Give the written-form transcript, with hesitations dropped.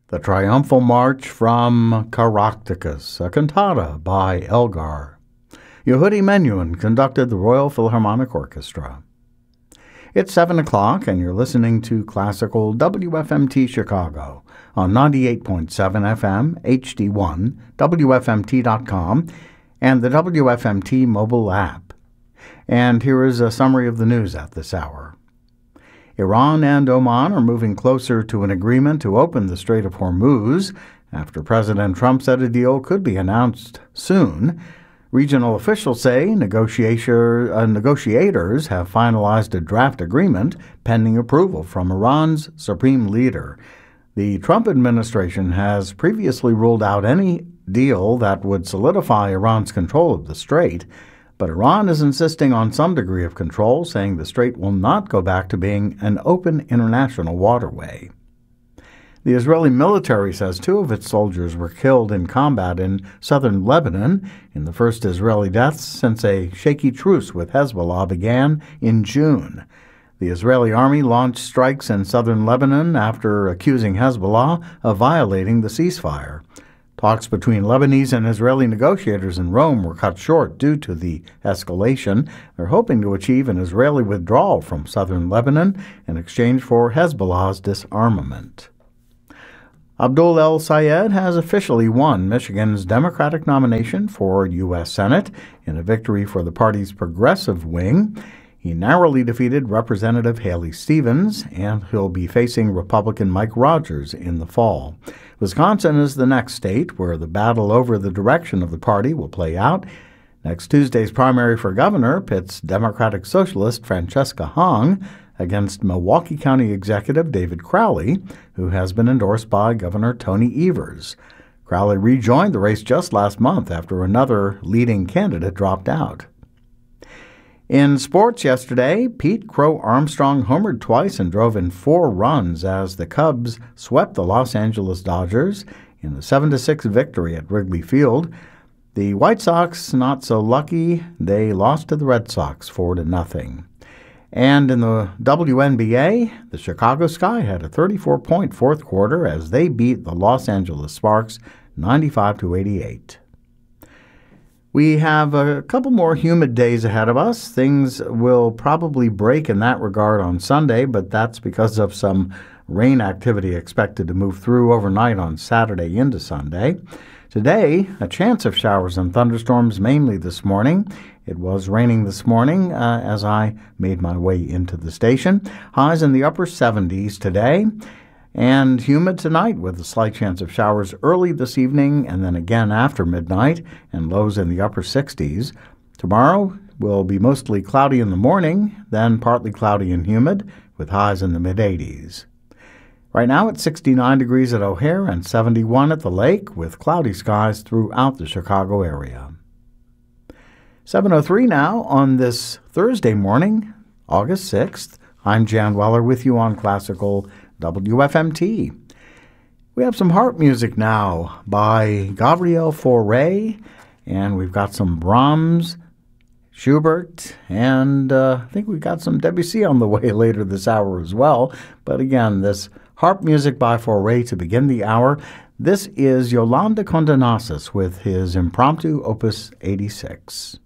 The Triumphal March from Caractacus, a cantata by Elgar. Yehudi Menuhin conducted the Royal Philharmonic Orchestra. It's 7 o'clock, and you're listening to Classical WFMT Chicago on 98.7 FM, HD1, WFMT.com, and the WFMT mobile app. And here is a summary of the news at this hour. Iran and Oman are moving closer to an agreement to open the Strait of Hormuz after President Trump said a deal could be announced soon. Regional officials say negotiators have finalized a draft agreement pending approval from Iran's supreme leader. The Trump administration has previously ruled out any deal that would solidify Iran's control of the strait, but Iran is insisting on some degree of control, saying the strait will not go back to being an open international waterway. The Israeli military says 2 of its soldiers were killed in combat in southern Lebanon, in the first Israeli deaths since a shaky truce with Hezbollah began in June. The Israeli army launched strikes in southern Lebanon after accusing Hezbollah of violating the ceasefire. Talks between Lebanese and Israeli negotiators in Rome were cut short due to the escalation. They're hoping to achieve an Israeli withdrawal from southern Lebanon in exchange for Hezbollah's disarmament. Abdul El Sayed has officially won Michigan's Democratic nomination for U.S. Senate in a victory for the party's progressive wing. He narrowly defeated Representative Haley Stevens, and he'll be facing Republican Mike Rogers in the fall. Wisconsin is the next state where the battle over the direction of the party will play out. Next Tuesday's primary for governor pits Democratic Socialist Francesca Hong against Milwaukee County Executive David Crowley, who has been endorsed by Governor Tony Evers. Crowley rejoined the race just last month after another leading candidate dropped out. In sports yesterday, Pete Crow Armstrong homered twice and drove in 4 runs as the Cubs swept the Los Angeles Dodgers in a 7-6 victory at Wrigley Field. The White Sox, not so lucky, they lost to the Red Sox 4-0. And in the WNBA, the Chicago Sky had a 34-point fourth quarter as they beat the Los Angeles Sparks 95-88. We have a couple more humid days ahead of us. Things will probably break in that regard on Sunday, but that's because of some rain activity expected to move through overnight on Saturday into Sunday. Today, a chance of showers and thunderstorms mainly this morning. It was raining this morning as I made my way into the station. Highs in the upper 70s today. And humid tonight with a slight chance of showers early this evening and then again after midnight, and lows in the upper 60s. Tomorrow will be mostly cloudy in the morning, then partly cloudy and humid with highs in the mid-80s. Right now it's 69 degrees at O'Hare and 71 at the lake with cloudy skies throughout the Chicago area. 7:03 now on this Thursday morning, August 6th. I'm Jan Weller with you on Classical WFMT. We have some harp music now by Gabriel Fauré, and we've got some Brahms, Schubert, and I think we've got some Debussy on the way later this hour as well. But again, this harp music by Fauré to begin the hour. This is Yolanda Condenasis with his Impromptu Opus 86.